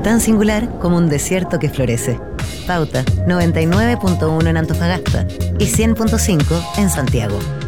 tan singular como un desierto que florece. Pauta 99.1 en Antofagasta y 100.5 en Santiago.